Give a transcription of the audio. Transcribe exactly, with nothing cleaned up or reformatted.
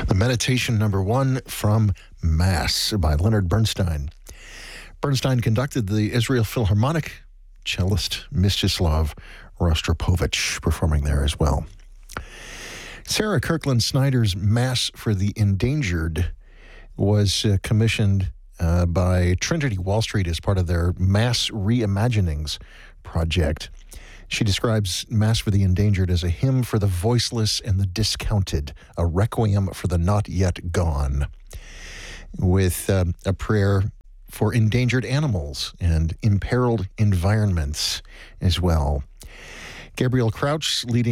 The meditation number one from Mass by Leonard Bernstein. Bernstein conducted the Israel Philharmonic, cellist Mstislav Rostropovich performing there as well. Sarah Kirkland Snyder's Mass for the Endangered was uh, commissioned uh, by Trinity Wall Street as part of their Mass Reimaginings project. She describes Mass for the Endangered as a hymn for the voiceless and the discounted, a requiem for the not yet gone, with um, a prayer for endangered animals and imperiled environments as well. Gabriel Crouch leading